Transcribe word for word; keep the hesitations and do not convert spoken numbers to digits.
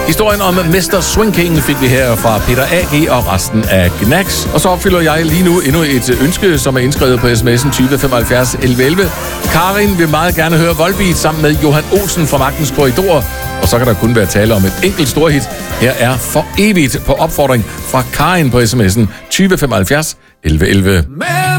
Historien om Mister Swing King fik vi her fra Peter A G og resten af Gnax. Og så opfylder jeg lige nu endnu et ønske, som er indskrevet på sms'en tyve femoghalvfjerds elleve elleve. Karin vil meget gerne høre Volbeat sammen med Johan Olsen fra Magtens Korridor. Og så kan der kun være tale om et enkelt storhit. Her er For Evigt på opfordring fra Karin på sms'en tyve femoghalvfjerds elleve elleve.